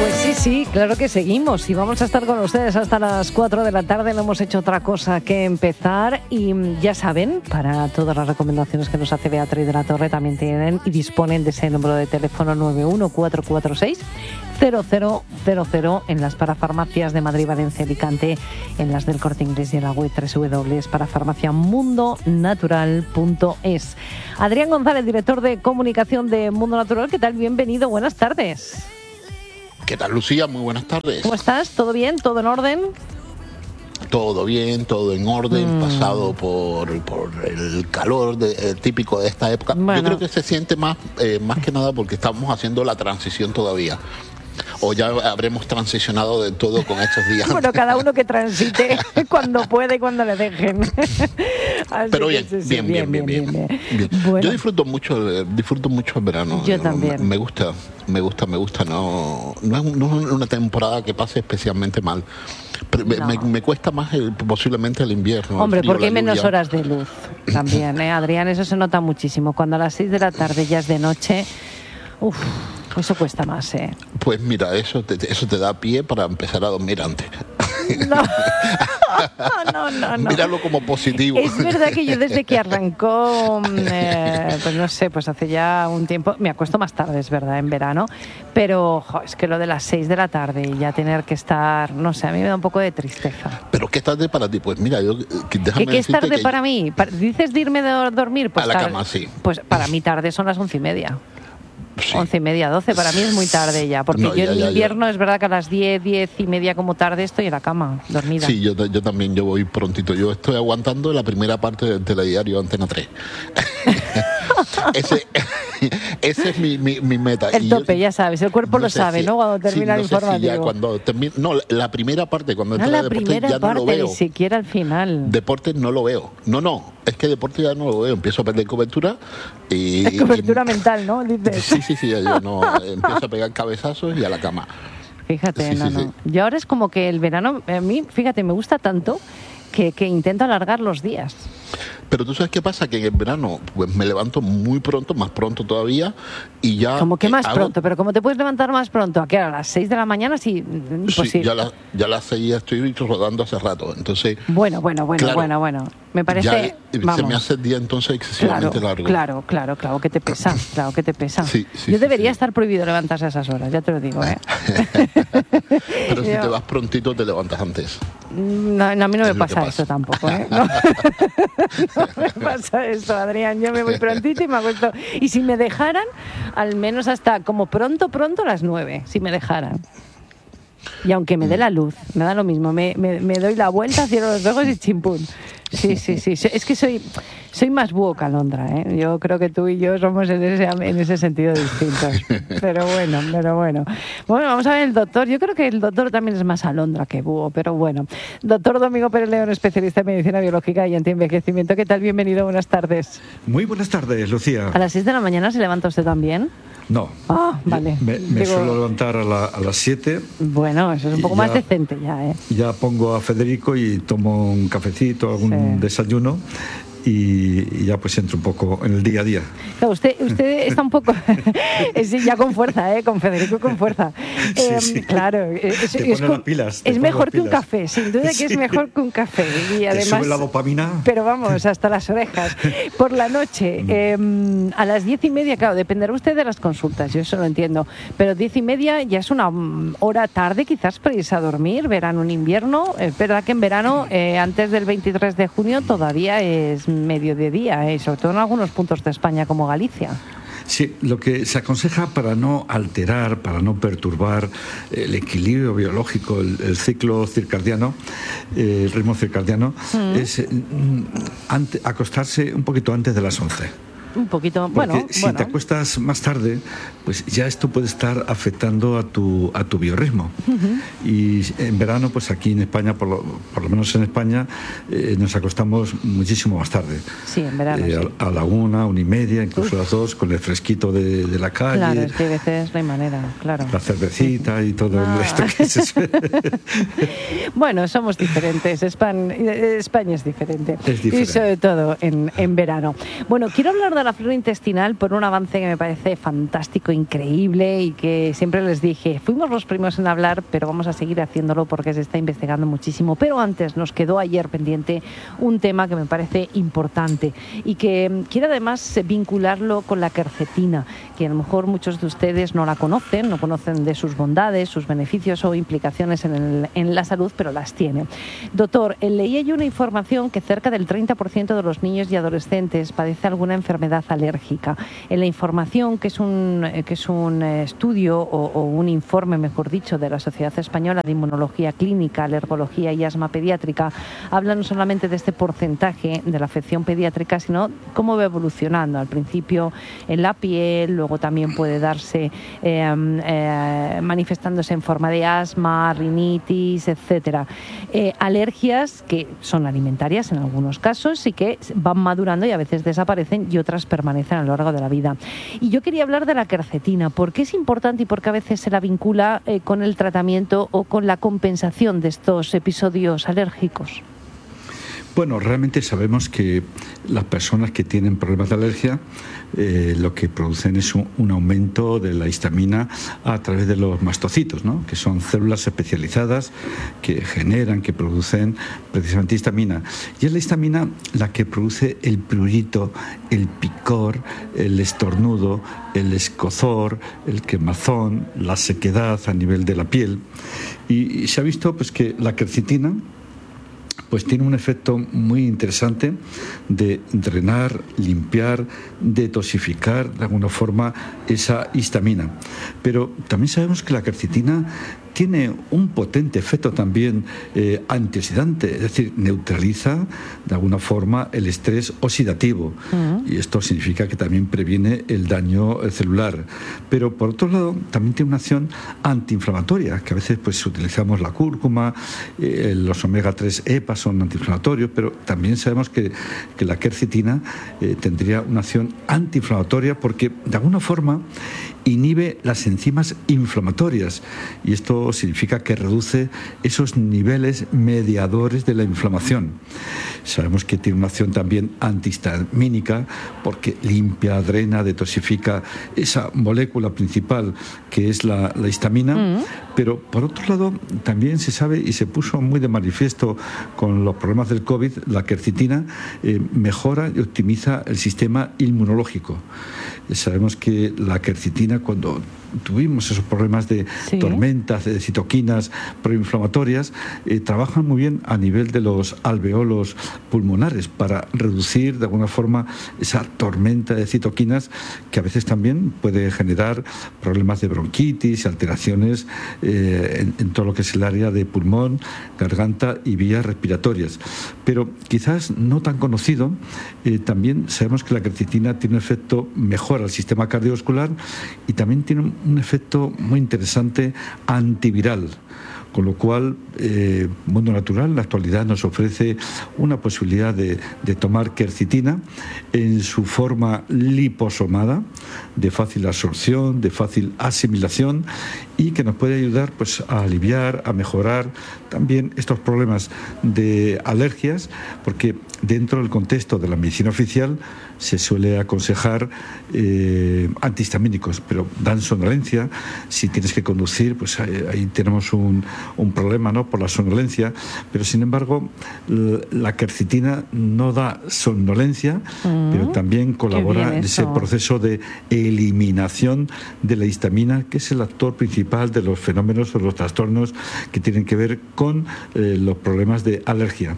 Sí, claro que seguimos y vamos a estar con ustedes hasta las 4 de la tarde. No hemos hecho otra cosa que empezar y ya saben, para todas las recomendaciones que nos hace Beatriz de la Torre también tienen y disponen de ese número de teléfono 91446-0000 en las parafarmacias de Madrid, Valencia, Alicante, en las del Corte Inglés y en la web www.parafarmaciamundonatural.es. Adrián González, director de comunicación de Mundo Natural, ¿qué tal? Bienvenido, buenas tardes. ¿Qué tal, Lucía? Muy buenas tardes. ¿Cómo estás? ¿Todo bien? ¿Todo en orden? Todo bien, todo en orden, pasado por el calor típico de esta época. Bueno. Yo creo que se siente más que nada porque estamos haciendo la transición todavía. O ya habremos transicionado de todo con estos días. Bueno, cada uno que transite cuando puede y cuando le dejen. Pero bien, bien. Bueno. Yo disfruto mucho el verano. Yo también. Me gusta. No es una temporada que pase especialmente mal. Me cuesta más posiblemente el invierno. Hombre, porque hay menos horas de luz también, Adrián, eso se nota muchísimo. Cuando a las 6 de la tarde ya es de noche, eso cuesta más, Pues mira, eso te da pie para empezar a dormir antes. No. Míralo como positivo. Es verdad que yo desde que arrancó, pues no sé, pues hace ya un tiempo, me acuesto más tarde, es verdad, en verano, pero es que lo de las 6 de la tarde y ya tener que estar, no sé, a mí me da un poco de tristeza. ¿Pero qué es tarde para ti? Pues mira, ¿Qué es tarde para mí? ¿Dices de irme a dormir? Pues a la cama, sí. Pues para mí tarde son las 11:30. Sí. 11:30, 12, para mí es muy tarde ya, porque yo en invierno es verdad que a las 10, 10:30 como tarde estoy en la cama, dormida. Sí, yo también, yo voy prontito. Yo estoy aguantando la primera parte del telediario Antena 3. Ese es mi meta. El tope, ya sabes, el cuerpo lo sabe, ¿no? Cuando termina el informativo. La primera parte, cuando entra la deporte, primera ya parte, no lo veo. Ni siquiera al final. Deportes no lo veo. No, es que deporte ya no lo veo. Empiezo a perder cobertura y... Cobertura mental, ¿no? Dices. Sí, yo no empiezo a pegar cabezazos y a la cama. Fíjate, sí. Yo ahora es como que el verano, a mí, fíjate, me gusta tanto que intento alargar los días. Pero tú sabes qué pasa, que en el verano pues me levanto muy pronto, más pronto todavía, y ya... ¿Cómo que más pronto? ¿Pero cómo te puedes levantar más pronto? ¿A qué hora? ¿A las 6 de la mañana? Sí, imposible. Sí, ya a las 6 ya estoy rodando hace rato, entonces... Bueno. Me parece... Se me hace el día entonces excesivamente largo. Claro, que te pesa, Sí, yo debería estar prohibido levantarse a esas horas, ya te lo digo, Pero si te vas prontito, te levantas antes. No, a mí no me pasa eso tampoco, No me pasa eso, Adrián. Yo me voy prontito y me acuesto. Y si me dejaran, al menos hasta como pronto, las 9, si me dejaran. Y aunque me dé la luz, me da lo mismo. Me doy la vuelta, cierro los ojos y chimpún. Sí. Es que soy más búho que alondra, Yo creo que tú y yo somos en ese sentido distintos. Pero bueno. Bueno, vamos a ver el doctor. Yo creo que el doctor también es más alondra que búho, pero bueno. Doctor Domingo Pérez León, especialista en medicina biológica y antienvejecimiento. ¿Qué tal? Bienvenido, buenas tardes. Muy buenas tardes, Lucía. ¿A las 6 de la mañana se levanta usted también? No. Vale. Me suelo levantar a las 7. Bueno, eso es un poco más decente ya, Ya pongo a Federico y tomo un cafecito, algún desayuno. Y ya pues entro un poco en el día a día. Claro, usted está un poco ya con fuerza, con Federico con fuerza. Sí. Claro, es mejor que un café, sin duda que es mejor que un café. Y además, ¿te sube la dopamina? Pero vamos, hasta las orejas. Por la noche, a las 10:30, claro, dependerá usted de las consultas, yo eso lo entiendo, pero 10:30 ya es una hora tarde quizás para irse a dormir, verano en invierno. Es verdad que en verano, antes del 23 de junio, todavía es medio de día, sobre todo en algunos puntos de España como Galicia. Sí, lo que se aconseja para no alterar, para no perturbar el equilibrio biológico, el ciclo circadiano, el ritmo circadiano, es acostarse un poquito antes de las 11. Un poquito, porque si te acuestas más tarde, pues ya esto puede estar afectando a tu biorritmo. Y en verano, pues aquí en España, por lo menos en España, nos acostamos muchísimo más tarde. Sí, en verano. A la 1, 1:30, incluso a las 2, con el fresquito de la calle. Claro, es que a veces no hay manera, claro. La cervecita y todo esto que es. Bueno, somos diferentes. España es diferente. Es diferente. Y sobre todo en verano. Bueno, quiero hablar de la flora intestinal por un avance que me parece fantástico, increíble, y que siempre les dije, fuimos los primeros en hablar, pero vamos a seguir haciéndolo porque se está investigando muchísimo. Pero antes nos quedó ayer pendiente un tema que me parece importante y que quiero además vincularlo con la quercetina, que a lo mejor muchos de ustedes no la conocen, no conocen de sus bondades, sus beneficios o implicaciones en la salud, pero las tiene. Doctor, leí yo una información que cerca del 30% de los niños y adolescentes padece alguna enfermedad alérgica. En la información, que es un estudio o un informe, mejor dicho, de la Sociedad Española de Inmunología Clínica, Alergología y Asma Pediátrica, habla no solamente de este porcentaje de la afección pediátrica, sino cómo va evolucionando. Al principio en la piel, luego también puede darse manifestándose en forma de asma, rinitis, etcétera. Alergias que son alimentarias en algunos casos y que van madurando y a veces desaparecen y otras permanecen a lo largo de la vida. Y yo quería hablar de la quercetina. ¿Por qué es importante y por qué a veces se la vincula con el tratamiento o con la compensación de estos episodios alérgicos? Bueno, realmente sabemos que las personas que tienen problemas de alergia lo que producen es un aumento de la histamina a través de los mastocitos, ¿no? Que son células especializadas que generan, que producen precisamente histamina. Y es la histamina la que produce el prurito, el picor, el estornudo, el escozor, el quemazón, la sequedad a nivel de la piel. Y se ha visto pues que la quercetina pues tiene un efecto muy interesante de drenar, limpiar, detoxificar de alguna forma esa histamina. Pero también sabemos que la quercetina tiene un potente efecto también antioxidante, es decir, neutraliza de alguna forma el estrés oxidativo. Y esto significa que también previene el daño celular. Pero por otro lado, también tiene una acción antiinflamatoria, que a veces pues utilizamos la cúrcuma, los omega 3 EPA son antiinflamatorios, pero también sabemos que la quercetina tendría una acción antiinflamatoria porque de alguna forma inhibe las enzimas inflamatorias y esto significa que reduce esos niveles mediadores de la inflamación. Sabemos que tiene una acción también antihistamínica porque limpia, drena, detoxifica esa molécula principal que es la histamina, pero por otro lado también se sabe y se puso muy de manifiesto con los problemas del COVID, la quercetina mejora y optimiza el sistema inmunológico. Sabemos que la quercetina, cuando tuvimos esos problemas de tormentas, de citoquinas proinflamatorias, trabajan muy bien a nivel de los alveolos pulmonares para reducir de alguna forma esa tormenta de citoquinas que a veces también puede generar problemas de bronquitis, alteraciones en todo lo que es el área de pulmón, garganta y vías respiratorias. Pero quizás no tan conocido, también sabemos que la quercetina tiene un efecto mejor al sistema cardiovascular y también tiene un efecto muy interesante antiviral. Con lo cual, Mundo Natural en la actualidad nos ofrece una posibilidad de tomar quercetina en su forma liposomada, de fácil absorción, de fácil asimilación y que nos puede ayudar pues, a aliviar, a mejorar también estos problemas de alergias, porque dentro del contexto de la medicina oficial se suele aconsejar antihistamínicos, pero dan somnolencia. Si tienes que conducir, pues ahí tenemos un problema, ¿no?, por la somnolencia, pero sin embargo la quercetina no da somnolencia, pero también colabora en ese proceso de eliminación de la histamina, que es el actor principal de los fenómenos o los trastornos que tienen que ver con los problemas de alergia.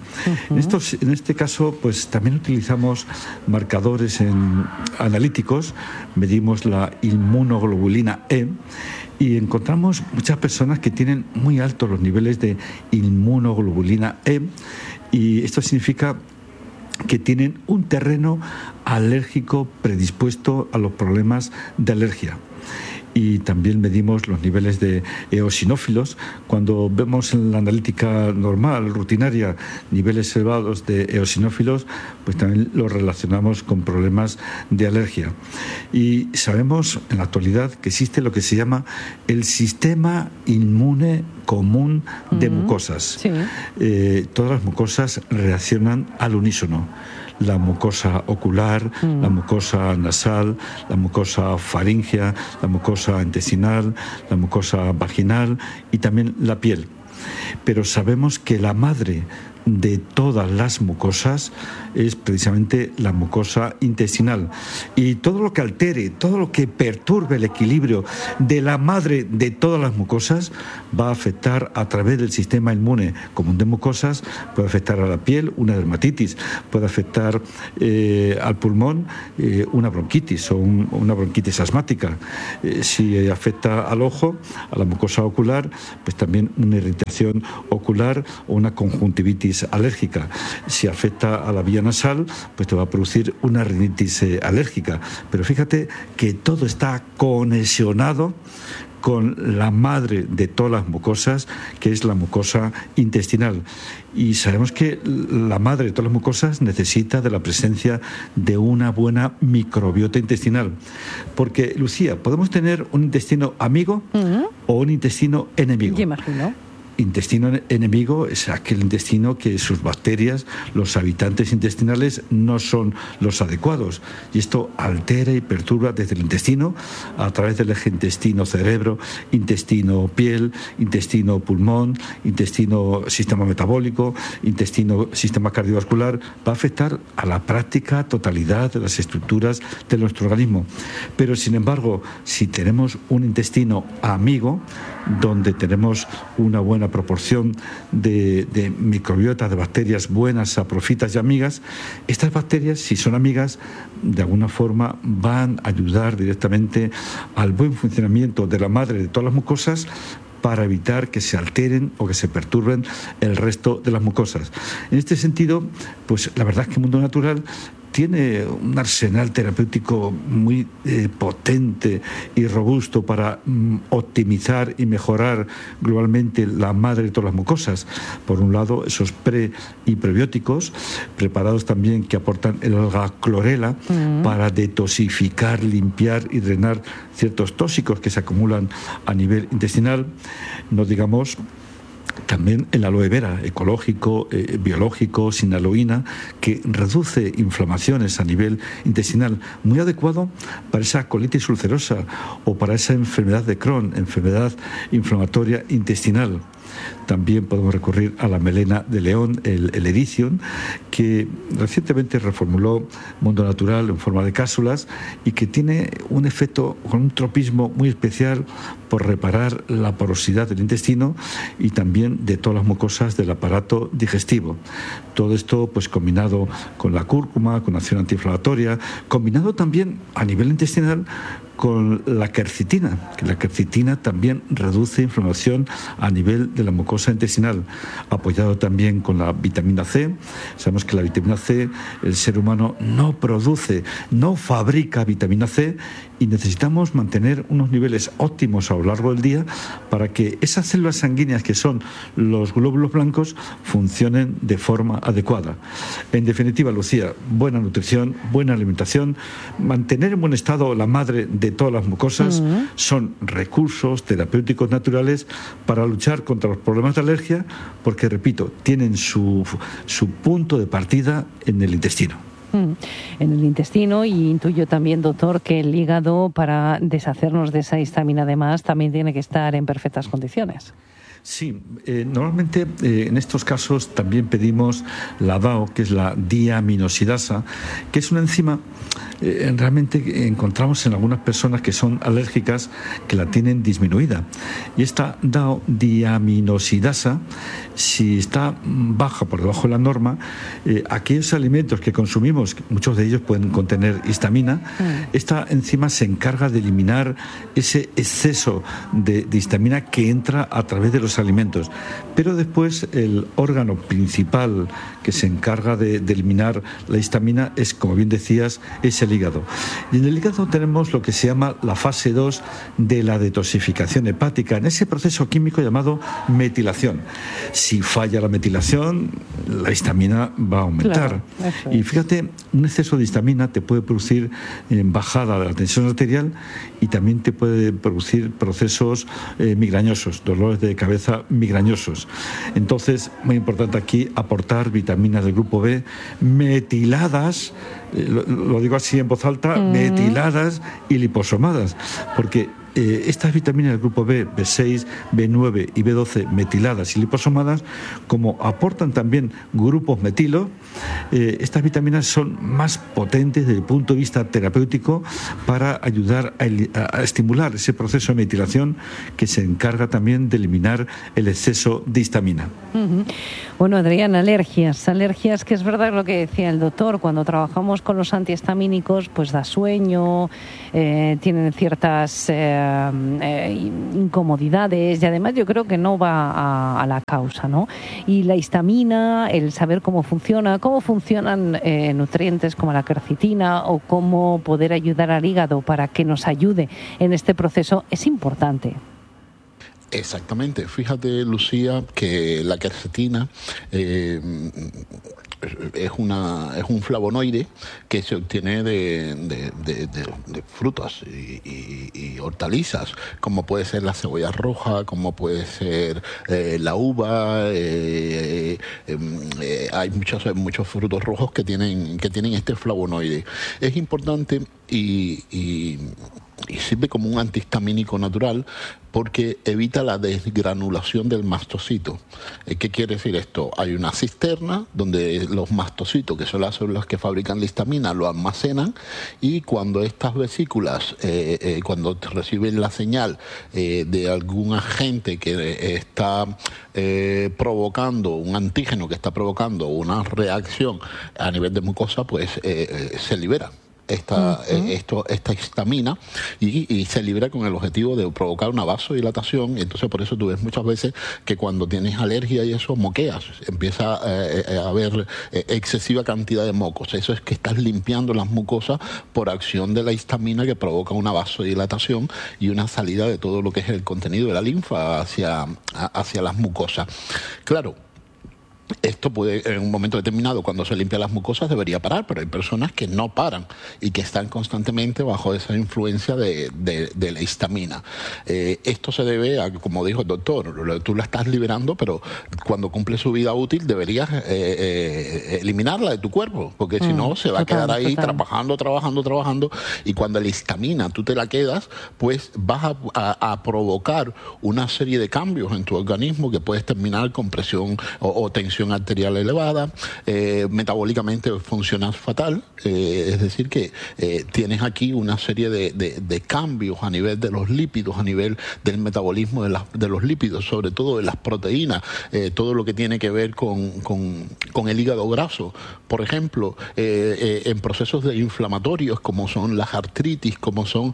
En este caso, pues también utilizamos marcadores analíticos, medimos la inmunoglobulina E y encontramos muchas personas que tienen muy altos los niveles de inmunoglobulina E y esto significa que tienen un terreno alérgico predispuesto a los problemas de alergia. Y también medimos los niveles de eosinófilos. Cuando vemos en la analítica normal, rutinaria, niveles elevados de eosinófilos, pues también los relacionamos con problemas de alergia. Y sabemos en la actualidad que existe lo que se llama el sistema inmune común de mucosas. Todas las mucosas reaccionan al unísono. la mucosa ocular, la mucosa nasal, la mucosa faríngea, la mucosa intestinal, la mucosa vaginal y también la piel. Pero sabemos que la madre de todas las mucosas es precisamente la mucosa intestinal, y todo lo que altere, todo lo que perturbe el equilibrio de la madre de todas las mucosas va a afectar a través del sistema inmune común de mucosas, puede afectar a la piel, una dermatitis, puede afectar al pulmón, una bronquitis o una bronquitis asmática, si afecta al ojo, a la mucosa ocular, pues también una irritación ocular o una conjuntivitis alérgica. Si afecta a la vía nasal, pues te va a producir una rinitis alérgica. Pero fíjate que todo está conexionado con la madre de todas las mucosas, que es la mucosa intestinal. Y sabemos que la madre de todas las mucosas necesita de la presencia de una buena microbiota intestinal. Porque, Lucía, podemos tener un intestino amigo o un intestino enemigo. Yo imagino. Intestino enemigo es aquel intestino que sus bacterias, los habitantes intestinales, no son los adecuados. Y esto altera y perturba desde el intestino, a través del eje intestino-cerebro, intestino-piel, intestino-pulmón, intestino-sistema metabólico, intestino-sistema cardiovascular. Va a afectar a la práctica totalidad de las estructuras de nuestro organismo. Pero, sin embargo, si tenemos un intestino amigo, donde tenemos una buena proporción de microbiota, de bacterias buenas, saprofitas y amigas, estas bacterias, si son amigas, de alguna forma van a ayudar directamente al buen funcionamiento de la madre de todas las mucosas, para evitar que se alteren o que se perturben el resto de las mucosas. En este sentido, pues la verdad es que el mundo natural tiene un arsenal terapéutico muy potente y robusto para optimizar y mejorar globalmente la madre de todas las mucosas. Por un lado, esos pre y prebióticos preparados también que aportan el alga clorela para detoxificar, limpiar y drenar ciertos tóxicos que se acumulan a nivel intestinal. No digamos también el aloe vera, ecológico, biológico, sin aloína, que reduce inflamaciones a nivel intestinal, muy adecuado para esa colitis ulcerosa o para esa enfermedad de Crohn, enfermedad inflamatoria intestinal. También podemos recurrir a la melena de león, el Ericium, que recientemente reformuló Mundo Natural en forma de cápsulas y que tiene un efecto con un tropismo muy especial por reparar la porosidad del intestino y también de todas las mucosas del aparato digestivo. Todo esto pues combinado con la cúrcuma, con acción antiinflamatoria, combinado también a nivel intestinal con la quercitina, que la quercitina también reduce inflamación a nivel de la mucosa intestinal, apoyado también con la vitamina C. Sabemos que la vitamina C, el ser humano no produce, no fabrica vitamina C, y necesitamos mantener unos niveles óptimos a lo largo del día para que esas células sanguíneas que son los glóbulos blancos funcionen de forma adecuada. En definitiva, Lucía, buena nutrición, buena alimentación, mantener en buen estado la madre de todas las mucosas son recursos terapéuticos naturales para luchar contra los problemas de alergia, porque, repito, tienen su punto de partida en el intestino. En el intestino, y intuyo también, doctor, que el hígado, para deshacernos de esa histamina de más, también tiene que estar en perfectas condiciones. Sí, normalmente en estos casos también pedimos la DAO, que es la diaminosidasa, que es una enzima realmente encontramos en algunas personas que son alérgicas que la tienen disminuida. Y esta DAO, diaminosidasa, si está baja por debajo de la norma, aquellos alimentos que consumimos, muchos de ellos pueden contener histamina, esta enzima se encarga de eliminar ese exceso de histamina que entra a través de los alimentos. Pero después el órgano principal que se encarga de eliminar la histamina es, como bien decías, es el el hígado. Y en el hígado tenemos lo que se llama la fase 2 de la detoxificación hepática, en ese proceso químico llamado metilación. Si falla la metilación, la histamina va a aumentar. Claro, y fíjate, un exceso de histamina te puede producir bajada de la tensión arterial y también te puede producir procesos migrañosos, dolores de cabeza migrañosos. Entonces, muy importante aquí aportar vitaminas del grupo B metiladas, lo digo así en voz alta, metiladas y liposomadas, porque estas vitaminas del grupo B, B6, B9 y B12 metiladas y liposomadas, como aportan también grupos metilo, estas vitaminas son más potentes desde el punto de vista terapéutico para ayudar a estimular ese proceso de metilación que se encarga también de eliminar el exceso de histamina. Bueno, Adrián, alergias que es verdad lo que decía el doctor, cuando trabajamos con los antihistamínicos pues da sueño, tienen ciertas incomodidades y además yo creo que no va a la causa, ¿no? Y la histamina, el saber cómo funcionan nutrientes como la quercetina o cómo poder ayudar al hígado para que nos ayude en este proceso es importante. Exactamente. Fíjate, Lucía, que la quercetina es un flavonoide que se obtiene de frutas y hortalizas, como puede ser la cebolla roja, como puede ser la uva. Hay muchos frutos rojos que tienen este flavonoide. Es importante y sirve como un antihistamínico natural porque evita la desgranulación del mastocito. ¿Qué quiere decir esto? Hay una cisterna donde los mastocitos, que son las células que fabrican la histamina, lo almacenan, y cuando estas vesículas, cuando reciben la señal de algún agente que está provocando, un antígeno que está provocando una reacción a nivel de mucosa, pues se libera esta histamina y se libera con el objetivo de provocar una vasodilatación. Y entonces por eso tú ves muchas veces que cuando tienes alergia y eso, moqueas, empieza a haber excesiva cantidad de mocos. Eso es que estás limpiando las mucosas por acción de la histamina, que provoca una vasodilatación y una salida de todo lo que es el contenido de la linfa hacia las mucosas. Claro, esto puede, en un momento determinado, cuando se limpian las mucosas, debería parar, pero hay personas que no paran y que están constantemente bajo esa influencia de la histamina. Esto se debe a, como dijo el doctor, tú la estás liberando, pero cuando cumple su vida útil deberías eliminarla de tu cuerpo, porque si no se va a quedar ahí trabajando, y cuando la histamina tú te la quedas, pues vas a provocar una serie de cambios en tu organismo que puedes terminar con presión o tensión arterial elevada, metabólicamente funcionas fatal, es decir que tienes aquí una serie de cambios a nivel de los lípidos, a nivel del metabolismo de los lípidos, sobre todo de las proteínas, todo lo que tiene que ver con el hígado graso, por ejemplo, en procesos inflamatorios como son las artritis, como son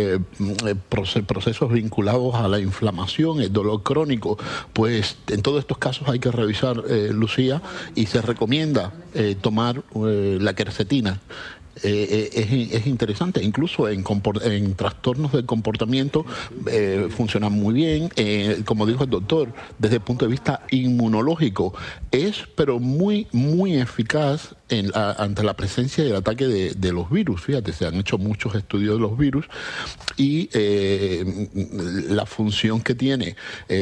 procesos vinculados a la inflamación, el dolor crónico, pues en todos estos casos hay que revisar, Lucía, y se recomienda tomar la quercetina. Es interesante, incluso en trastornos del comportamiento funciona muy bien, como dijo el doctor, desde el punto de vista inmunológico pero muy eficaz ante la presencia y el ataque de los virus. Fíjate, se han hecho muchos estudios de los virus y la función que tiene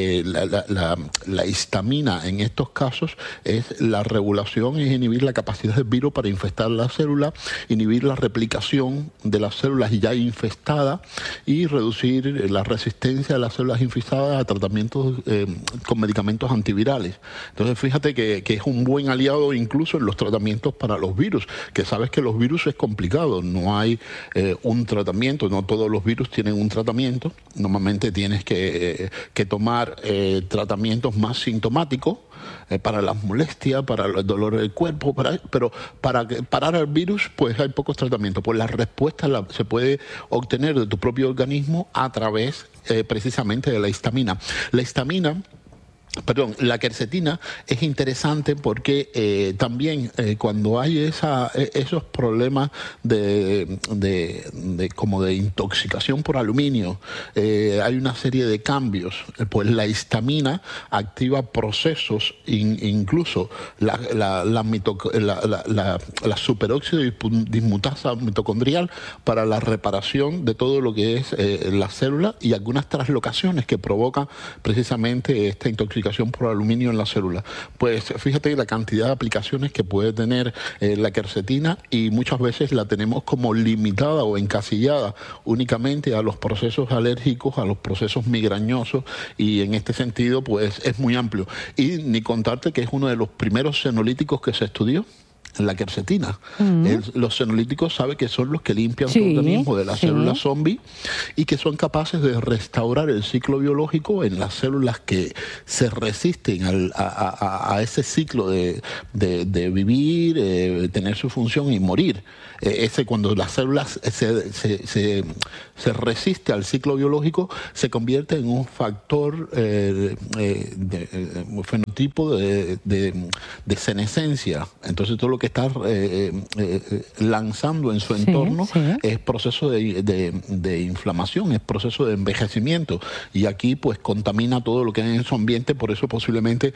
la histamina en estos casos es la regulación, es inhibir la capacidad del virus para infestar la célula, inhibir la replicación de las células ya infestadas y reducir la resistencia de las células infestadas a tratamientos con medicamentos antivirales. Entonces fíjate que es un buen aliado incluso en los tratamientos para los virus, que sabes que los virus es complicado, no hay un tratamiento, no todos los virus tienen un tratamiento, normalmente tienes que tomar tratamientos más sintomáticos, para las molestias, para el dolor del cuerpo, pero para parar al virus pues hay pocos tratamientos, pues la respuesta se puede obtener de tu propio organismo a través precisamente de la histamina. La histamina Perdón, la quercetina es interesante porque también cuando hay esos problemas como de intoxicación por aluminio, hay una serie de cambios. Pues la histamina activa procesos, incluso la superóxido dismutasa mitocondrial para la reparación de todo lo que es la célula y algunas traslocaciones que provocan precisamente esta intoxicación por aluminio en la célula. Pues fíjate la cantidad de aplicaciones que puede tener la quercetina, y muchas veces la tenemos como limitada o encasillada únicamente a los procesos alérgicos, a los procesos migrañosos, y en este sentido pues es muy amplio. Y ni contarte que es uno de los primeros senolíticos que se estudió, la quercetina. Los senolíticos sabe que son los que limpian tu organismo de las células zombie y que son capaces de restaurar el ciclo biológico en las células que se resisten a ese ciclo de vivir, tener su función y morir. Cuando las células se resiste al ciclo biológico, se convierte en un factor un fenotipo de senescencia. Entonces todo lo que está lanzando en su entorno es proceso de inflamación, es proceso de envejecimiento, y aquí pues contamina todo lo que hay en su ambiente. Por eso posiblemente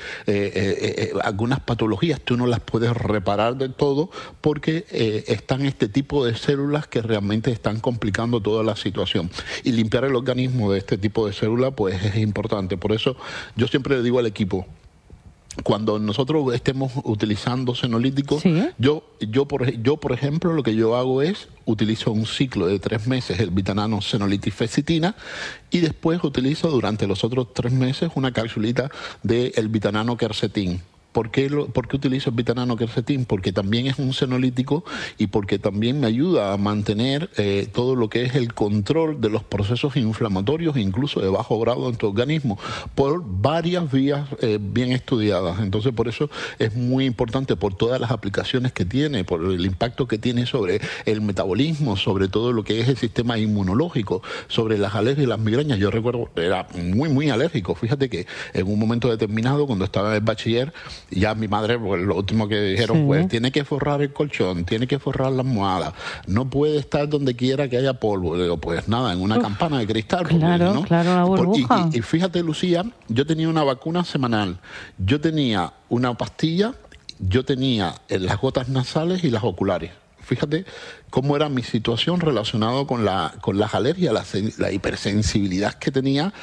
algunas patologías tú no las puedes reparar del todo, porque están este tipo de células que realmente están complicando toda la situación, y limpiar el organismo de este tipo de células pues es importante. Por eso yo siempre le digo al equipo, cuando nosotros estemos utilizando senolíticos, yo por ejemplo, lo que yo hago es utilizo un ciclo de 3 meses el Vitanano Senolitis-Fecitina, y después utilizo durante los otros 3 meses una capsulita del Vitanano Quercetin. ¿Por qué utilizo el Vitanano Quercetin? Porque también es un senolítico y porque también me ayuda a mantener todo lo que es el control de los procesos inflamatorios, incluso de bajo grado en tu organismo, por varias vías bien estudiadas. Entonces, por eso es muy importante, por todas las aplicaciones que tiene, por el impacto que tiene sobre el metabolismo, sobre todo lo que es el sistema inmunológico, sobre las alergias y las migrañas. Yo recuerdo, era muy alérgico. Fíjate que en un momento determinado, cuando estaba en el bachiller, ya mi madre, pues, lo último que dijeron, pues tiene que forrar el colchón, tiene que forrar la almohada, no puede estar donde quiera que haya polvo. Le digo, pues nada, en una campana de cristal. Claro, ¿no? Claro, una burbuja. Y fíjate, Lucía, yo tenía una vacuna semanal, yo tenía una pastilla, yo tenía las gotas nasales y las oculares. Fíjate cómo era mi situación relacionada con las alergias, la hipersensibilidad que tenía,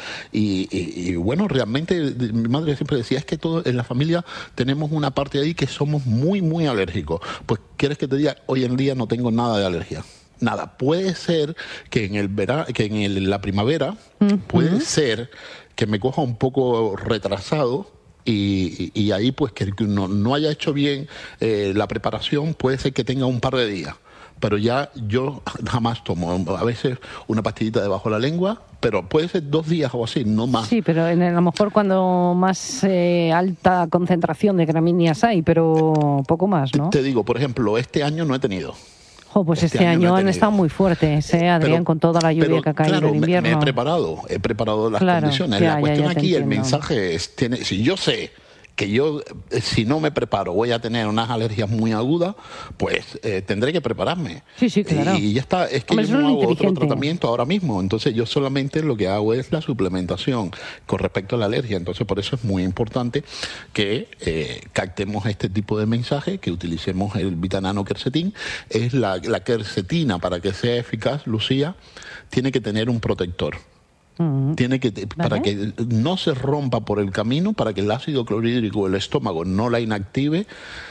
y bueno, realmente mi madre siempre decía, es que todo en la familia tenemos una parte ahí que somos muy alérgicos. Pues quieres que te diga, hoy en día no tengo nada de alergia. Nada. Puede ser que en el verano, que en la primavera, puede ser que me coja un poco retrasado. Y ahí pues que no haya hecho bien la preparación, puede ser que tenga un par de días, pero ya yo jamás tomo, a veces una pastillita debajo de la lengua, pero puede ser 2 días o así, no más. Sí, pero a lo mejor cuando más alta concentración de gramíneas hay, pero poco más, ¿no? Te digo, por ejemplo, este año no he tenido. Pues este año han estado muy fuertes, Adrián, con toda la lluvia que ha caído en invierno. Me he preparado las condiciones. La cuestión aquí, el mensaje es, si yo sé que yo, si no me preparo, voy a tener unas alergias muy agudas, pues tendré que prepararme. Sí, claro. Y ya está, es que yo no hago otro tratamiento ahora mismo, entonces yo solamente lo que hago es la suplementación con respecto a la alergia. Entonces por eso es muy importante que captemos este tipo de mensaje, que utilicemos el Vitanano Quercetin. Es la quercetina, para que sea eficaz, Lucía, tiene que tener un protector. Tiene que, para que no se rompa por el camino, para que el ácido clorhídrico del estómago no la inactive,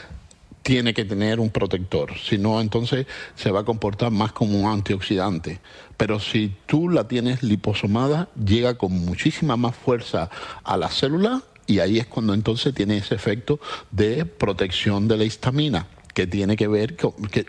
tiene que tener un protector. Si no, entonces se va a comportar más como un antioxidante. Pero si tú la tienes liposomada, llega con muchísima más fuerza a la célula, y ahí es cuando entonces tiene ese efecto de protección de la histamina, que tiene que ver, que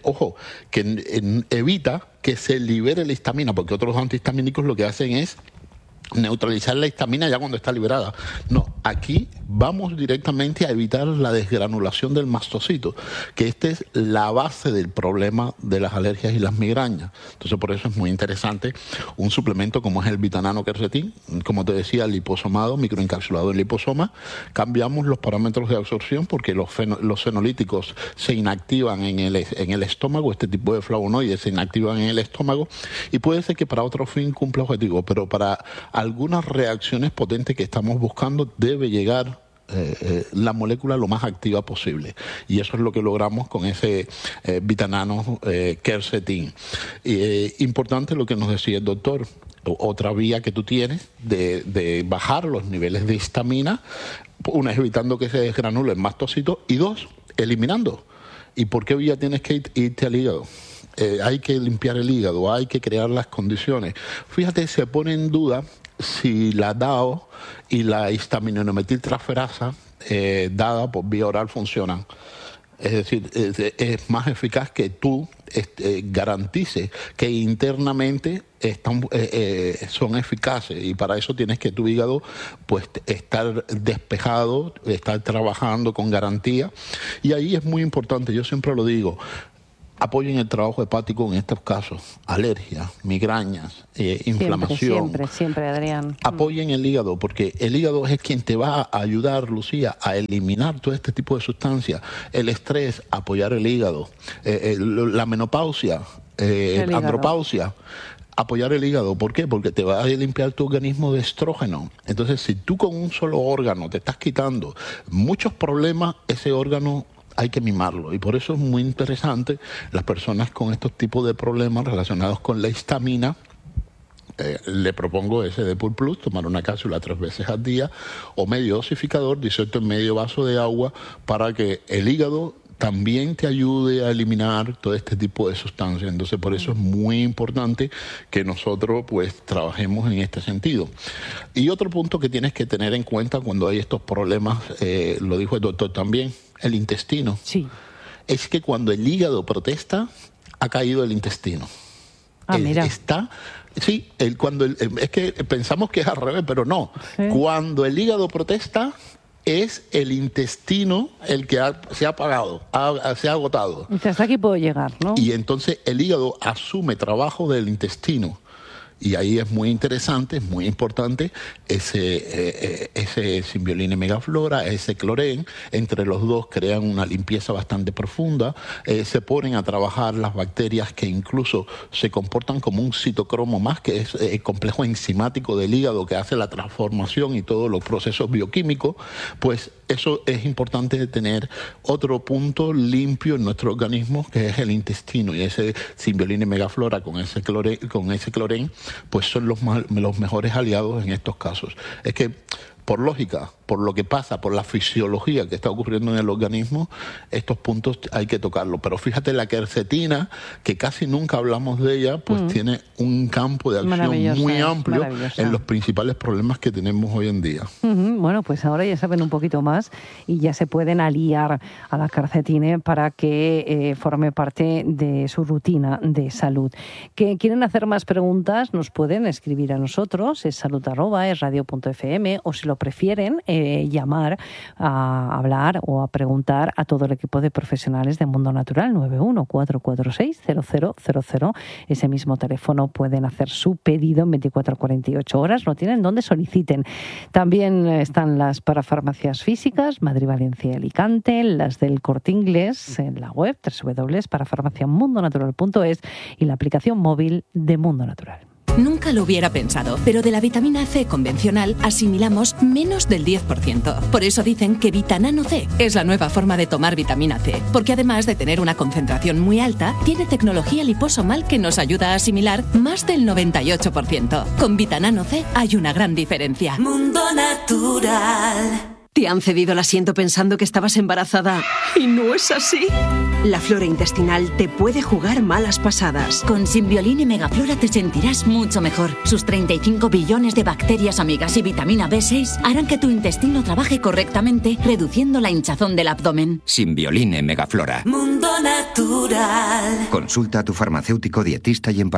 evita que se libere la histamina, porque otros antihistamínicos lo que hacen es neutralizar la histamina ya cuando está liberada. No, aquí vamos directamente a evitar la desgranulación del mastocito, que esta es la base del problema de las alergias y las migrañas. Entonces, por eso es muy interesante un suplemento como es el Vitanano Quercetin, como te decía, liposomado, microencapsulado en liposoma. Cambiamos los parámetros de absorción porque los fenolíticos se inactivan en el estómago, este tipo de flavonoides se inactivan en el estómago, y puede ser que para otro fin cumpla objetivo, pero para algunas reacciones potentes que estamos buscando debe llegar la molécula lo más activa posible, y eso es lo que logramos con ese Vitanano Quercetin. Importante lo que nos decía el doctor, otra vía que tú tienes de bajar los niveles de histamina, una es evitando que se desgranule el mastocito, y dos, eliminando. ¿Y por qué vía tienes que irte al hígado? Hay que limpiar el hígado, hay que crear las condiciones. Fíjate, se pone en duda si la DAO y la histaminometiltransferasa dada por vía oral funcionan. Es decir, es más eficaz que tú garantices que internamente son eficaces, y para eso tienes que tu hígado pues estar despejado, estar trabajando con garantía, y ahí es muy importante, yo siempre lo digo, apoyen el trabajo hepático en estos casos, alergias, migrañas, inflamación. Siempre, Adrián. Apoyen el hígado, porque el hígado es quien te va a ayudar, Lucía, a eliminar todo este tipo de sustancias. El estrés, apoyar el hígado. La menopausia, andropausia, apoyar el hígado. ¿Por qué? Porque te va a limpiar tu organismo de estrógeno. Entonces, si tú con un solo órgano te estás quitando muchos problemas, ese órgano hay que mimarlo, y por eso es muy interesante las personas con estos tipos de problemas relacionados con la histamina. Le propongo ese Depur Plus, tomar una cápsula 3 veces al día, o medio dosificador disuelto en medio vaso de agua, para que el hígado también te ayude a eliminar todo este tipo de sustancias. Entonces, por eso es muy importante que nosotros pues trabajemos en este sentido. Y otro punto que tienes que tener en cuenta cuando hay estos problemas, lo dijo el doctor también, el intestino. Sí. Es que cuando el hígado protesta, ha caído el intestino. Mira. Es que pensamos que es al revés, pero no. Sí. Cuando el hígado protesta, es el intestino el que se ha apagado, se ha agotado. Hasta aquí puedo llegar, ¿no? Y entonces el hígado asume trabajo del intestino. Y ahí es muy interesante, es muy importante ese Symbiolina Megaflora, ese Cloren. Entre los dos crean una limpieza bastante profunda. Se ponen a trabajar las bacterias que incluso se comportan como un citocromo más, que es el complejo enzimático del hígado que hace la transformación y todos los procesos bioquímicos. Pues eso es importante, tener otro punto limpio en nuestro organismo, que es el intestino, y ese Symbiolina Megaflora con ese Cloren pues son los mejores aliados en estos casos. Es que, por lógica, por lo que pasa, por la fisiología que está ocurriendo en el organismo, estos puntos hay que tocarlos. Pero fíjate, la quercetina, que casi nunca hablamos de ella, pues tiene un campo de acción muy amplio en los principales problemas que tenemos hoy en día. Bueno, pues ahora ya saben un poquito más y ya se pueden aliar a la quercetina para que forme parte de su rutina de salud. ¿Que quieren hacer más preguntas? Nos pueden escribir a nosotros, es salud@esradio.fm, o si lo prefieren, llamar a hablar o a preguntar a todo el equipo de profesionales de Mundo Natural, 914460000. Ese mismo teléfono pueden hacer su pedido en 24 a 48 horas, lo tienen donde soliciten. También están las parafarmacias físicas, Madrid, Valencia y Alicante, las del Corte Inglés en la web www.parafarmaciamundonatural.es y la aplicación móvil de Mundo Natural. Nunca lo hubiera pensado, pero de la vitamina C convencional asimilamos menos del 10%. Por eso dicen que Vitanano C es la nueva forma de tomar vitamina C, porque además de tener una concentración muy alta, tiene tecnología liposomal que nos ayuda a asimilar más del 98%. Con Vitanano C hay una gran diferencia. Mundo Natural. ¿Te han cedido el asiento pensando que estabas embarazada y no es así? La flora intestinal te puede jugar malas pasadas. Con Symbiolina Megaflora te sentirás mucho mejor. Sus 35 billones de bacterias amigas y vitamina B6 harán que tu intestino trabaje correctamente, reduciendo la hinchazón del abdomen. Symbiolina Megaflora. Mundo Natural. Consulta a tu farmacéutico dietista y en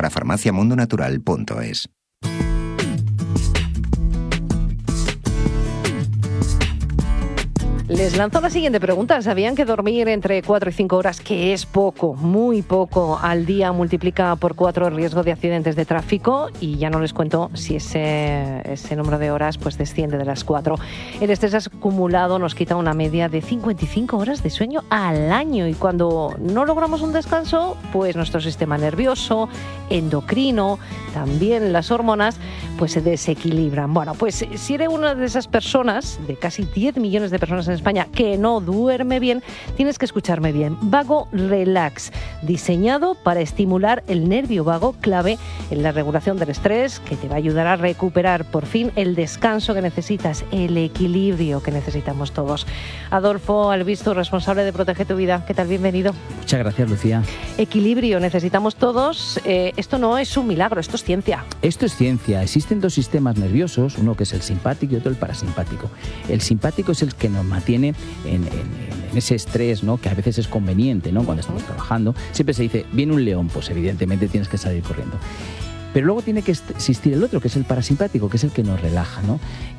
parafarmaciamundonatural.es. Les lanzo la siguiente pregunta. ¿Sabían que dormir entre 4 y 5 horas, que es poco, muy poco, al día, multiplica por 4 el riesgo de accidentes de tráfico? Y ya no les cuento si ese número de horas pues desciende de las 4. El estrés acumulado nos quita una media de 55 horas de sueño al año. Y cuando no logramos un descanso, pues nuestro sistema nervioso, endocrino, también las hormonas, pues se desequilibran. Bueno, pues si eres una de esas personas, de casi 10 millones de personas en España, que no duerme bien, tienes que escucharme bien. Vago Relax, diseñado para estimular el nervio vago, clave en la regulación del estrés, que te va a ayudar a recuperar por fin el descanso que necesitas, el equilibrio que necesitamos todos. Adolfo Albisto, responsable de Protege tu Vida. ¿Qué tal? Bienvenido. Muchas gracias, Lucía. Equilibrio necesitamos todos. Esto no es un milagro, esto es ciencia. Esto es ciencia. Existen dos sistemas nerviosos, uno que es el simpático y otro el parasimpático. El simpático es el que nos mantiene en ese estrés, ¿no? Que a veces es conveniente, ¿no? Cuando estamos trabajando. Siempre se dice, viene un león, pues evidentemente tienes que salir corriendo. Pero luego tiene que existir el otro, que es el parasimpático, que es el que nos relaja, ¿no?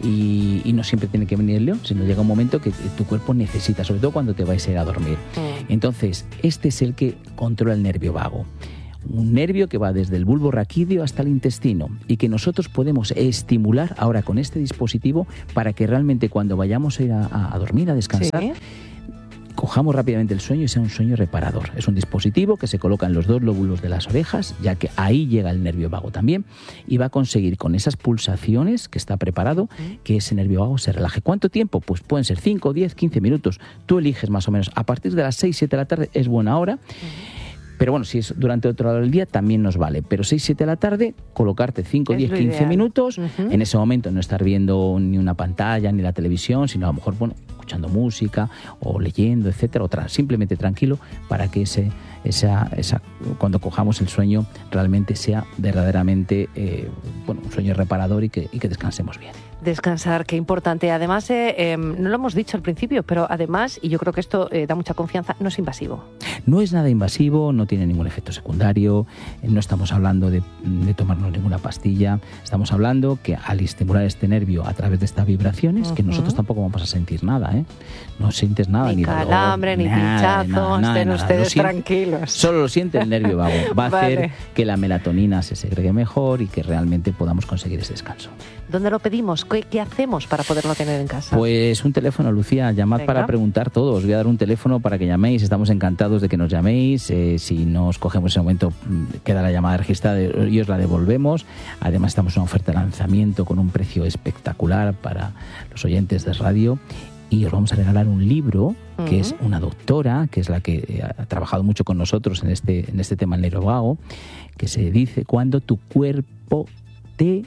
Y no siempre tiene que venir el león, sino llega un momento que tu cuerpo necesita, sobre todo cuando te vais a ir a dormir. Entonces, este es el que controla el nervio vago. Un nervio que va desde el bulbo raquídeo hasta el intestino y que nosotros podemos estimular ahora con este dispositivo para que realmente cuando vayamos a ir a dormir, a descansar, ¿sí?, cojamos rápidamente el sueño y sea un sueño reparador. Es un dispositivo que se coloca en los dos lóbulos de las orejas, ya que ahí llega el nervio vago también, y va a conseguir con esas pulsaciones que está preparado que ese nervio vago se relaje. ¿Cuánto tiempo? Pues pueden ser 5, 10, 15 minutos. Tú eliges más o menos. A partir de las 6, 7 de la tarde es buena hora. Pero bueno, si es durante otra hora del día también nos vale. Pero 6, 7 de la tarde, colocarte 5, 10, 15 minutos. En ese momento no estar viendo ni una pantalla ni la televisión, sino a lo mejor, bueno, escuchando música o leyendo, etcétera, simplemente tranquilo para que cuando cojamos el sueño realmente sea verdaderamente un sueño reparador y que descansemos bien. Descansar, qué importante. Además, no lo hemos dicho al principio, pero además, y yo creo que esto da mucha confianza, no es invasivo. No es nada invasivo, no tiene ningún efecto secundario, no estamos hablando de tomarnos ninguna pastilla, estamos hablando que al estimular este nervio a través de estas vibraciones, que nosotros tampoco vamos a sentir nada, no sientes nada, ni calambre, dolor, ni pinchazo, estén ustedes tranquilos. Solo lo siente el nervio vago. Va a hacer que la melatonina se segregue mejor y que realmente podamos conseguir ese descanso. ¿Dónde lo pedimos? ¿Qué hacemos para poderlo tener en casa? Pues un teléfono, Lucía. Llamad para preguntar todo. Os voy a dar un teléfono para que llaméis. Estamos encantados de que nos llaméis. Si no os cogemos en ese momento, queda la llamada registrada y os la devolvemos. Además, estamos en una oferta de lanzamiento con un precio espectacular para los oyentes de radio. Y os vamos a regalar un libro que es una doctora, que es la que ha trabajado mucho con nosotros en este tema del nervio vago, que se dice Cuando tu cuerpo te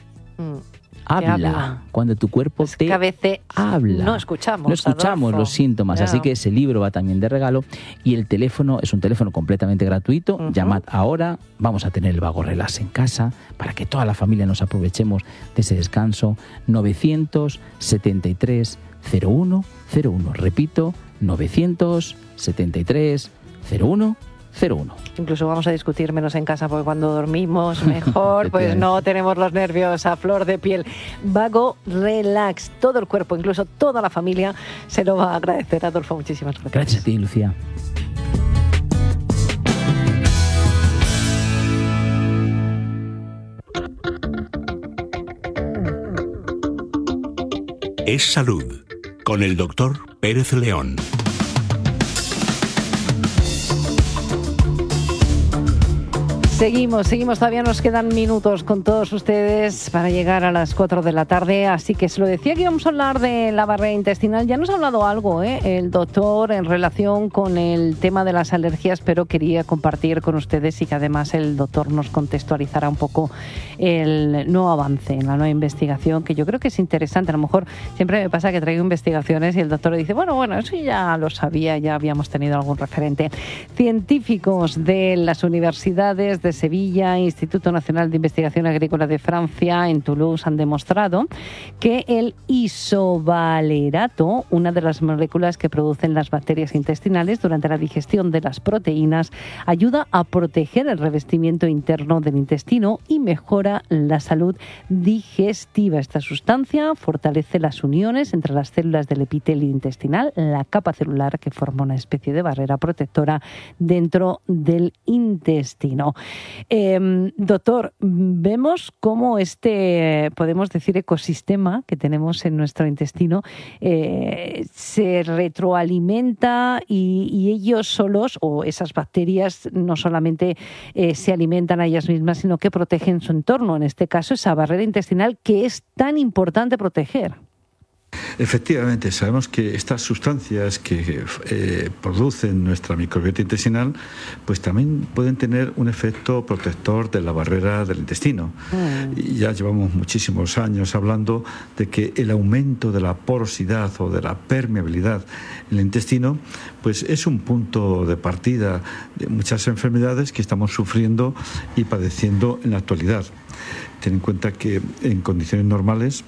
habla. Cuando tu cuerpo te habla. No escuchamos los síntomas. Así que ese libro va también de regalo. Y el teléfono es un teléfono completamente gratuito. Llamad ahora. Vamos a tener el Vago Relax en casa para que toda la familia nos aprovechemos de ese descanso. 973 0101. Repito, 973 0101. Incluso vamos a discutir menos en casa porque cuando dormimos mejor, pues no tenemos los nervios a flor de piel. Vago Relax, todo el cuerpo, incluso toda la familia se lo va a agradecer. Adolfo, muchísimas gracias. Gracias a ti, Lucía. Es Salud, con el doctor Pérez León. Seguimos, todavía nos quedan minutos con todos ustedes para llegar a las 4 de la tarde, así que se lo decía que íbamos a hablar de la barrera intestinal. Ya nos ha hablado algo, el doctor, en relación con el tema de las alergias, pero quería compartir con ustedes y que además el doctor nos contextualizara un poco el nuevo avance en la nueva investigación, que yo creo que es interesante. A lo mejor siempre me pasa que traigo investigaciones y el doctor dice, bueno, eso ya lo sabía, ya habíamos tenido algún referente. Científicos de las universidades de de Sevilla, Instituto Nacional de Investigación Agrícola de Francia, en Toulouse, han demostrado que el isovalerato, una de las moléculas que producen las bacterias intestinales durante la digestión de las proteínas, ayuda a proteger el revestimiento interno del intestino y mejora la salud digestiva. Esta sustancia fortalece las uniones entre las células del epitelio intestinal, la capa celular que forma una especie de barrera protectora dentro del intestino. Doctor, vemos cómo podemos decir, ecosistema que tenemos en nuestro intestino se retroalimenta y ellos solos, o esas bacterias, no solamente se alimentan a ellas mismas, sino que protegen su entorno, en este caso esa barrera intestinal que es tan importante proteger. Efectivamente, sabemos que estas sustancias que producen nuestra microbiota intestinal, pues también pueden tener un efecto protector de la barrera del intestino. Y ya llevamos muchísimos años hablando de que el aumento de la porosidad o de la permeabilidad en el intestino, pues es un punto de partida de muchas enfermedades que estamos sufriendo y padeciendo en la actualidad. Ten en cuenta que en condiciones normales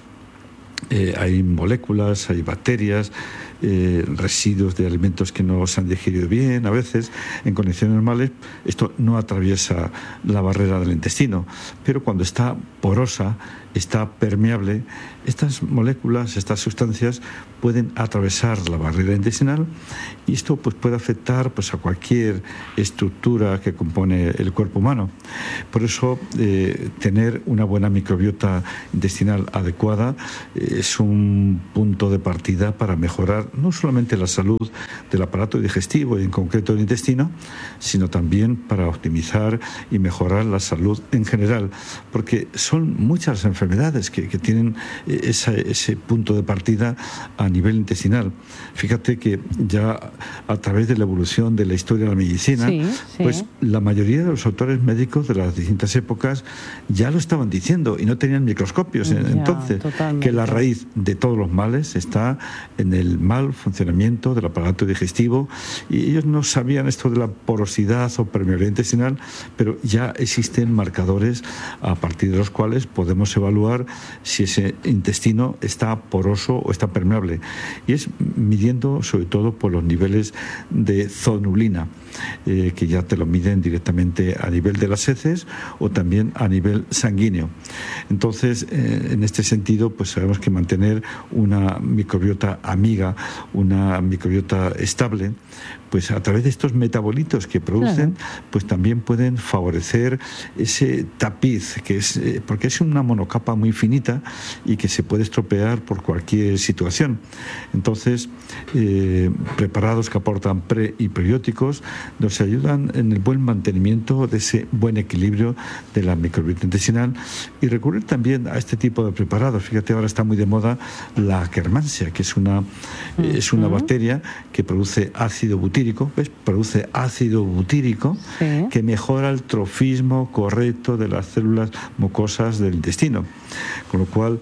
hay moléculas, hay bacterias, residuos de alimentos que no se han digerido bien. A veces, en condiciones normales, esto no atraviesa la barrera del intestino, pero cuando está porosa, está permeable, estas moléculas, estas sustancias pueden atravesar la barrera intestinal y esto pues puede afectar pues a cualquier estructura que compone el cuerpo humano. Por eso tener una buena microbiota intestinal adecuada es un punto de partida para mejorar no solamente la salud del aparato digestivo y en concreto del intestino, sino también para optimizar y mejorar la salud en general, porque son muchas enfermedades que tienen ese punto de partida a nivel intestinal. Fíjate que ya a través de la evolución de la historia de la medicina, pues la mayoría de los autores médicos de las distintas épocas ya lo estaban diciendo y no tenían microscopios. Entonces, totalmente. Que la raíz de todos los males está en el mal funcionamiento del aparato digestivo, y ellos no sabían esto de la porosidad o permeabilidad intestinal, pero ya existen marcadores a partir de los cuales podemos evaluar si ese intestino está poroso o está permeable, y es midiendo sobre todo por los niveles de zoonulina, que ya te lo miden directamente a nivel de las heces o también a nivel sanguíneo. Entonces, en este sentido, pues sabemos que mantener una microbiota amiga, una microbiota estable, pues a través de estos metabolitos que producen, pues también pueden favorecer ese tapiz, que es porque es una monocapa muy finita y que se puede estropear por cualquier situación. Entonces, preparados que aportan pre y prebióticos nos ayudan en el buen mantenimiento de ese buen equilibrio de la microbiota intestinal, y recurrir también a este tipo de preparados. Fíjate, ahora está muy de moda la Akkermansia, que es una bacteria que produce ácido butírico, ¿ves? Produce ácido butírico que mejora el trofismo correcto de las células mucosas del intestino. Con lo cual,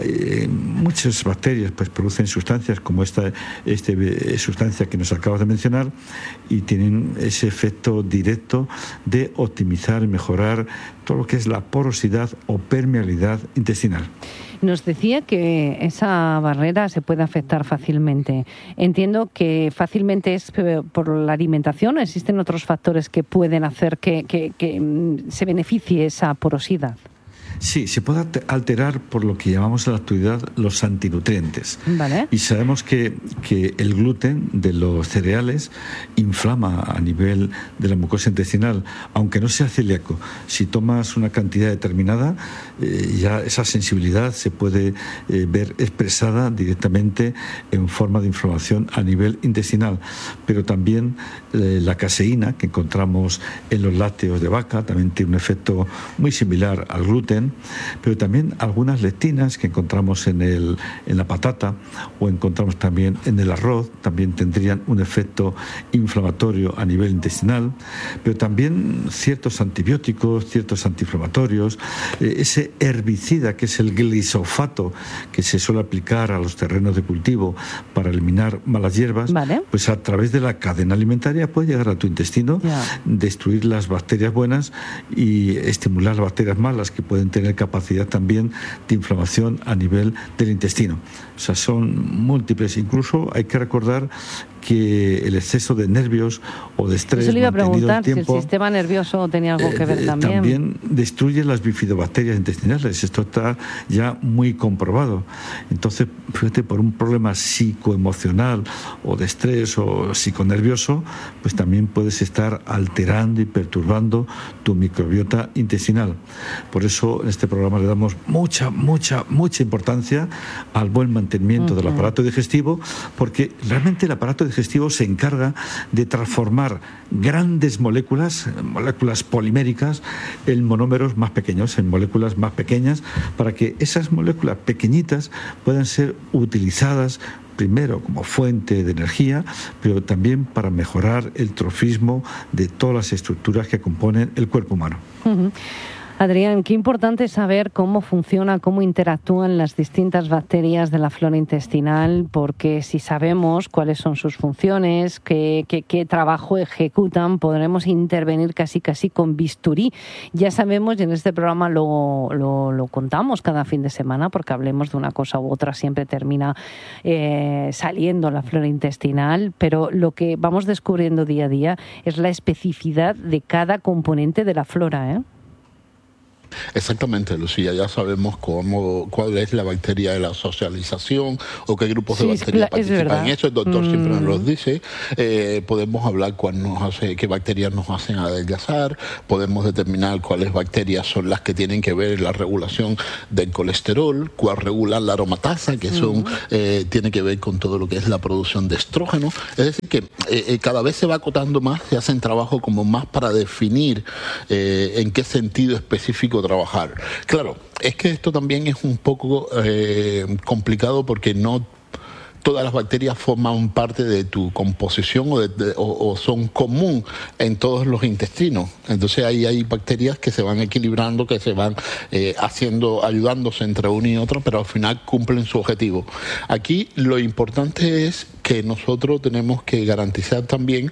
muchas bacterias pues producen sustancias como esta sustancia que nos acabas de mencionar, y tienen ese efecto directo de optimizar y mejorar todo lo que es la porosidad o permeabilidad intestinal. Nos decía que esa barrera se puede afectar fácilmente. Entiendo que fácilmente es por la alimentación. ¿Existen otros factores que pueden hacer que se beneficie esa porosidad? Sí, se puede alterar por lo que llamamos en la actualidad los antinutrientes. Vale. Y sabemos que el gluten de los cereales inflama a nivel de la mucosa intestinal, aunque no sea celíaco. Si tomas una cantidad determinada, ya esa sensibilidad se puede ver expresada directamente en forma de inflamación a nivel intestinal. Pero también la caseína que encontramos en los lácteos de vaca también tiene un efecto muy similar al gluten, bien, pero también algunas lectinas que encontramos en la patata o encontramos también en el arroz, también tendrían un efecto inflamatorio a nivel intestinal, pero también ciertos antibióticos, ciertos antiinflamatorios, ese herbicida que es el glisofato que se suele aplicar a los terrenos de cultivo para eliminar malas hierbas, pues a través de la cadena alimentaria puede llegar a tu intestino, destruir las bacterias buenas y estimular las bacterias malas que pueden tener capacidad también de inflamación a nivel del intestino. O sea, son múltiples. Incluso hay que recordar que el exceso de nervios o de estrés Eso le iba a preguntar, tiempo, si el sistema nervioso tenía algo que ver también. También destruye las bifidobacterias intestinales. Esto está ya muy comprobado. Entonces, fíjate, por un problema psicoemocional o de estrés o psiconervioso, pues también puedes estar alterando y perturbando tu microbiota intestinal. Por eso en este programa le damos mucha importancia al buen mantenimiento del aparato digestivo, porque realmente el aparato digestivo se encarga de transformar grandes moléculas poliméricas en monómeros más pequeños, en moléculas más pequeñas, para que esas moléculas pequeñitas puedan ser utilizadas primero como fuente de energía, pero también para mejorar el trofismo de todas las estructuras que componen el cuerpo humano. Adrián, qué importante saber cómo funciona, cómo interactúan las distintas bacterias de la flora intestinal, porque si sabemos cuáles son sus funciones, qué trabajo ejecutan, podremos intervenir casi con bisturí. Ya sabemos, y en este programa lo contamos cada fin de semana, porque hablemos de una cosa u otra, siempre termina saliendo la flora intestinal, pero lo que vamos descubriendo día a día es la especificidad de cada componente de la flora, ¿eh? Exactamente, Lucía, ya sabemos cuál es la bacteria de la socialización o qué grupos de bacterias participan en eso. El doctor siempre nos lo dice. Podemos hablar qué bacterias nos hacen adelgazar, podemos determinar cuáles bacterias son las que tienen que ver en la regulación del colesterol, cuál regulan la aromatasa, que tiene que ver con todo lo que es la producción de estrógeno. Es decir, que cada vez se va acotando más, se hacen trabajos como más para definir en qué sentido específico trabajar. Claro, es que esto también es un poco complicado porque no todas las bacterias forman parte de tu composición o son común en todos los intestinos. Entonces ahí hay bacterias que se van equilibrando, que se van ayudándose entre uno y otro, pero al final cumplen su objetivo. Aquí lo importante es que nosotros tenemos que garantizar también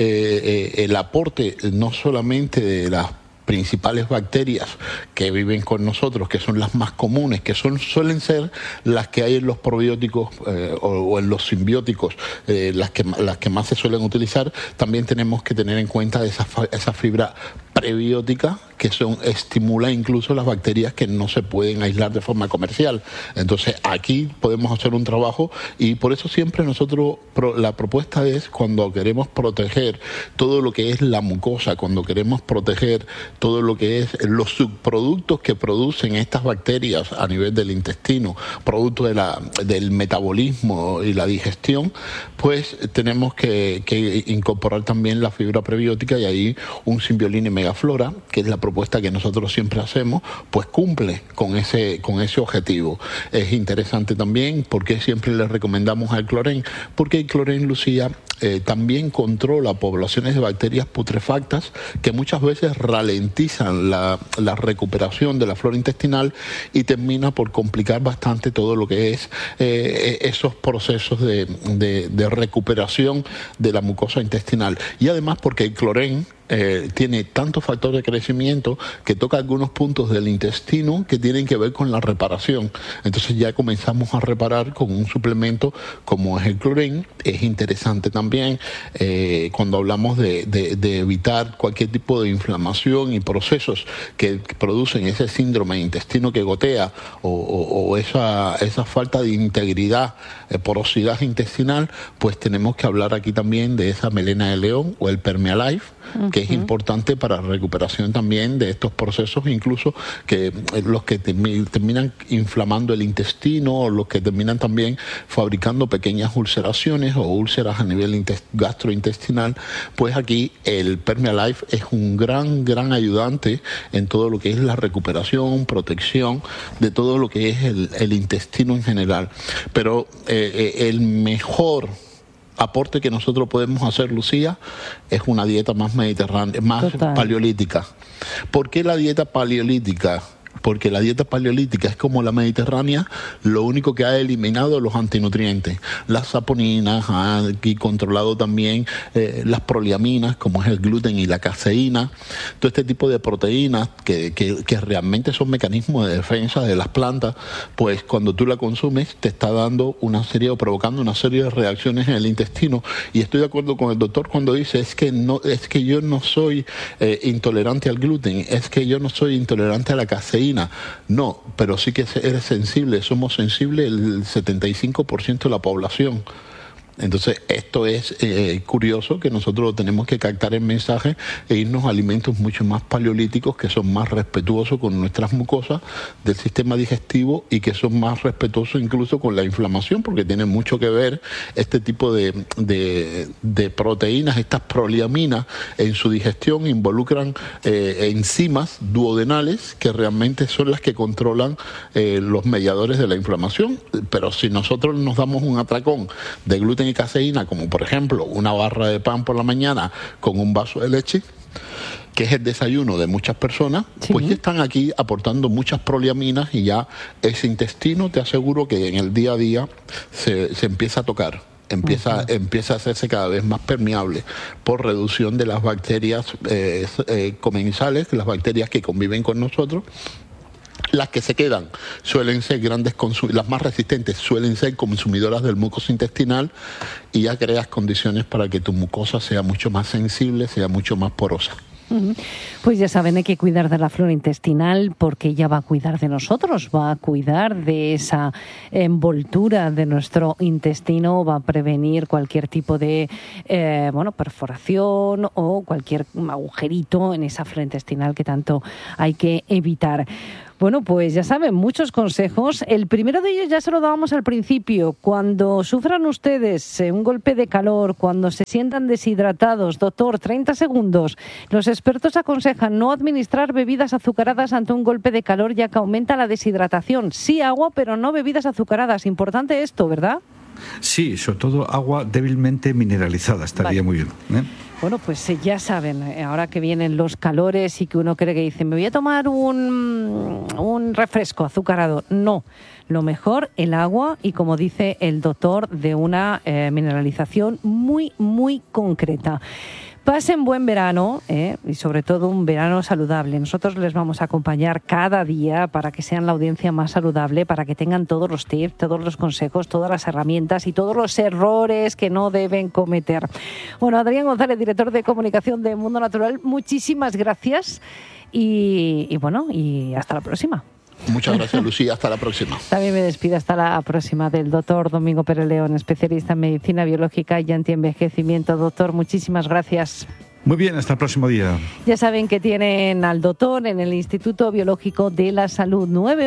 el aporte no solamente de las principales bacterias que viven con nosotros, que son las más comunes, que suelen ser las que hay en los probióticos o en los simbióticos, las que más se suelen utilizar. También tenemos que tener en cuenta esa fibra prebiótica que estimula incluso las bacterias que no se pueden aislar de forma comercial. Entonces aquí podemos hacer un trabajo y por eso siempre nosotros la propuesta es, cuando queremos proteger todo lo que es la mucosa, cuando queremos proteger todo lo que es los subproductos que producen estas bacterias a nivel del intestino, producto del metabolismo y la digestión, pues tenemos que incorporar también la fibra prebiótica, y ahí un Symbioline Megaflora, que es la propuesta que nosotros siempre hacemos, pues cumple con ese objetivo. Es interesante también porque siempre le recomendamos al clorén, porque el clorén, Lucía, también controla poblaciones de bacterias putrefactas que muchas veces ralentizan la recuperación de la flora intestinal y termina por complicar bastante todo lo que es esos procesos de recuperación de la mucosa intestinal. Y además porque el clorén tiene tanto factor de crecimiento que toca algunos puntos del intestino que tienen que ver con la reparación. Entonces ya comenzamos a reparar con un suplemento como es el clorén. Es interesante también cuando hablamos de evitar cualquier tipo de inflamación y procesos que producen ese síndrome de intestino que gotea o esa falta de integridad, porosidad intestinal, pues tenemos que hablar aquí también de esa melena de león o el Permealife, que que es importante para la recuperación también de estos procesos, incluso que los que terminan inflamando el intestino o los que terminan también fabricando pequeñas ulceraciones o úlceras a nivel gastrointestinal, pues aquí el Permealife es un gran ayudante en todo lo que es la recuperación, protección de todo lo que es el intestino en general. Pero el mejor aporte que nosotros podemos hacer, Lucía, es una dieta más mediterránea, más paleolítica. ¿Por qué la dieta paleolítica? Porque la dieta paleolítica es como la mediterránea, lo único que ha eliminado los antinutrientes, las saponinas, ha aquí controlado también las proliaminas, como es el gluten y la caseína, todo este tipo de proteínas que realmente son mecanismos de defensa de las plantas, pues cuando tú la consumes te está dando una serie o provocando una serie de reacciones en el intestino. Y estoy de acuerdo con el doctor cuando dice es que yo no soy intolerante al gluten, es que yo no soy intolerante a la caseína. No, pero sí que eres sensible, somos sensibles el 75% de la población. Entonces, esto es curioso, que nosotros tenemos que captar el mensaje e irnos a alimentos mucho más paleolíticos, que son más respetuosos con nuestras mucosas del sistema digestivo y que son más respetuosos incluso con la inflamación, porque tiene mucho que ver este tipo de proteínas, estas proliaminas en su digestión involucran enzimas duodenales que realmente son las que controlan los mediadores de la inflamación. Pero si nosotros nos damos un atracón de gluten y caseína, como por ejemplo una barra de pan por la mañana con un vaso de leche, que es el desayuno de muchas personas, pues ya están aquí aportando muchas proliaminas y ya ese intestino, te aseguro que en el día a día se empieza a tocar. Empieza a hacerse cada vez más permeable por reducción de las bacterias comensales, las bacterias que conviven con nosotros. Las que se quedan suelen ser las más resistentes suelen ser consumidoras del mucosa intestinal, y ya creas condiciones para que tu mucosa sea mucho más sensible, sea mucho más porosa. Pues ya saben, hay que cuidar de la flora intestinal, porque ella va a cuidar de nosotros, va a cuidar de esa envoltura de nuestro intestino, va a prevenir cualquier tipo de perforación o cualquier agujerito en esa flora intestinal que tanto hay que evitar. Bueno, pues ya saben, muchos consejos. El primero de ellos ya se lo dábamos al principio. Cuando sufran ustedes un golpe de calor, cuando se sientan deshidratados, doctor, 30 segundos. Los expertos aconsejan no administrar bebidas azucaradas ante un golpe de calor, ya que aumenta la deshidratación. Sí agua, pero no bebidas azucaradas. Importante esto, ¿verdad? Sí, sobre todo agua débilmente mineralizada, estaría muy bien, ¿eh? Bueno, pues ya saben, ahora que vienen los calores y que uno cree que dice, me voy a tomar un refresco azucarado. No, lo mejor, el agua y, como dice el doctor, de una mineralización muy, muy concreta. Pasen buen verano, y sobre todo un verano saludable. Nosotros les vamos a acompañar cada día para que sean la audiencia más saludable, para que tengan todos los tips, todos los consejos, todas las herramientas y todos los errores que no deben cometer. Bueno, Adrián González, director de comunicación de Mundo Natural, muchísimas gracias y hasta la próxima. Muchas gracias, Lucía. Hasta la próxima. También me despido hasta la próxima del doctor Domingo Pérez León, especialista en medicina biológica y antienvejecimiento. Doctor, muchísimas gracias. Muy bien, hasta el próximo día. Ya saben que tienen al doctor en el Instituto Biológico de la Salud.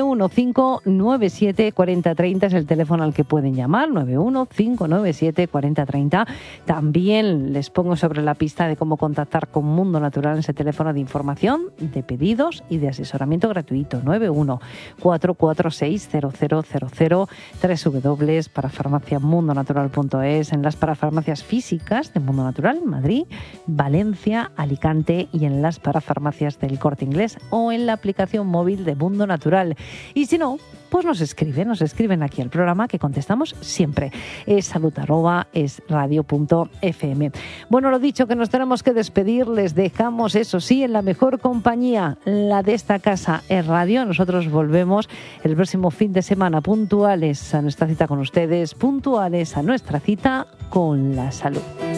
915-97-4030 es el teléfono al que pueden llamar, 915-97-4030. También les pongo sobre la pista de cómo contactar con Mundo Natural, ese teléfono de información, de pedidos y de asesoramiento gratuito, 91-446-0000, www.parafarmaciamundonatural.es, en las parafarmacias físicas de Mundo Natural, Madrid, Valencia, Alicante, y en las parafarmacias del Corte Inglés o en la aplicación móvil de Mundo Natural. Y si no, pues nos escriben aquí al programa, que contestamos siempre. Es salud@esradio.fm. Bueno, lo dicho, que nos tenemos que despedir. Les dejamos, eso sí, en la mejor compañía, la de esta casa, Es Radio. Nosotros volvemos el próximo fin de semana, puntuales a nuestra cita con ustedes, puntuales a nuestra cita con la salud.